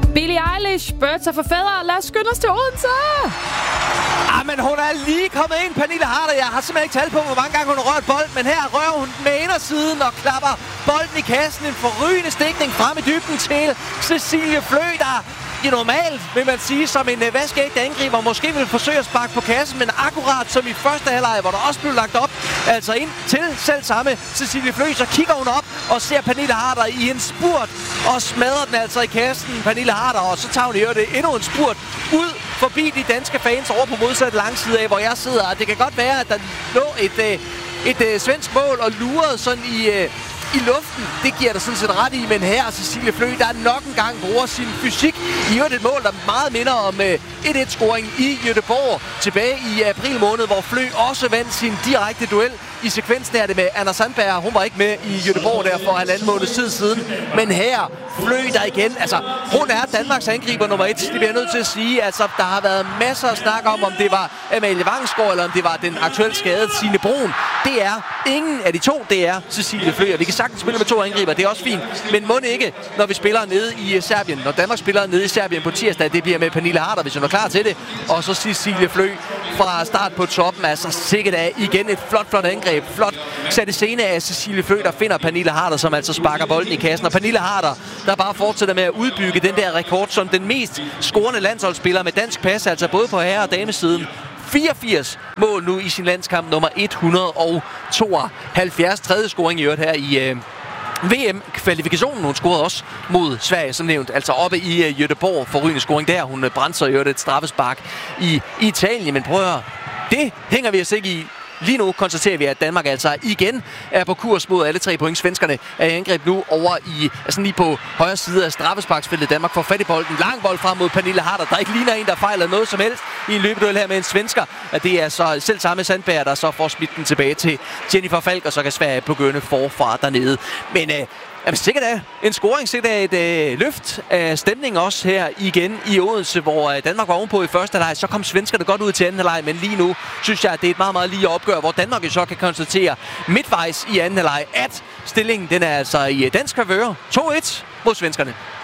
Billie Eilish, Birds of a Feather. Lad os skynde os til Odense. Men hun er lige kommet ind, Pernille Harder. Jeg har simpelthen ikke talt på, hvor mange gange hun har rørt bolden, men her rører hun den med indersiden og klapper bolden i kassen. En forrygende stikning frem i dybden til Cecilie Flø, der normalt, vil man sige, som en vaskeægte angriber måske vil forsøge at sparke på kassen, men akkurat som i første halvleg, hvor der også blev lagt op, altså ind til selv samme Cecilie Flø, så kigger hun op og ser Pernille Harder i en spurt og smadrer den altså i kassen, Pernille Harder, og så tager hun i øvrigt endnu en spurt ud forbi de danske fans over på modsat langside af, hvor jeg sidder. Og det kan godt være, at der lå et svensk mål og lurede sådan i luften. Det giver der sådan set ret i, men her Cecilie Flø, der nok en gang bruger sin fysik i øvrigt et mål, der meget minder om 1-1-scoring i Göteborg tilbage i april måned, hvor Flø også vandt sin direkte duel. I sekvensen er det med Anna Sandberg. Hun var ikke med i Göteborg der for 1,5 måned tid siden. Men her, Flø der igen. Altså, hun er Danmarks angriber nummer 1. Det bliver jeg nødt til at sige. Altså, der har været masser at snakke om det var Amalie Vangsgaard, eller om det var den aktuelt skadede Signe Brun. Det er ingen af de to. Det er Cecilie Flø. Vi kan sagtens spille med 2 angriber. Det er også fint. Men må ikke, når vi spiller nede i Serbien. Når Danmark spiller nede i Serbien på tirsdag, det bliver med Pernille Harder, hvis hun er klar til det. Og så Cecilie Flø fra start på toppen. Altså, sikkert af igen et flot angreb. Flot sat i scene af Cecilie Flø, der finder Pernille Harder, som altså sparker bolden i kassen. Og Pernille Harder, der bare fortsætter med at udbygge den der rekord som den mest scorende landsholdsspiller med dansk pas, altså både på herre- og damesiden. 84 mål nu i sin landskamp nummer 172. Tredje scoring i øvrigt her i VM-kvalifikationen. Hun scorede også mod Sverige, som nævnt. Altså oppe i Göteborg. Forrygende scoring der. Hun brændte sig i øvrigt et straffespark i Italien. Men prøv at høre, det hænger vi os ikke i. Lige nu konstaterer vi, at Danmark altså igen er på kurs mod alle 3 point. Svenskerne er i angreb nu over altså lige på højre side af straffesparksfeltet. Danmark får fat i bolden. Lang bold frem mod Pernille Harder, der ikke ligner en, der fejler noget som helst i en løbeduel her med en svensker. At det er så selv samme Sandberg, der så får smidt den tilbage til Jennifer Falk, og så kan Sverige begynde forfra dernede. Men sikkert er en scoring, sikkert er et løft af stemningen også her igen i Odense, hvor Danmark var ovenpå i første halvleg. Så kom svenskerne godt ud til anden halvleg, men lige nu synes jeg, at det er et meget, meget lige opgør, hvor Danmark så kan konstatere midtvejs i anden halvleg, at stillingen den er altså i dansk favør 2-1 mod svenskerne.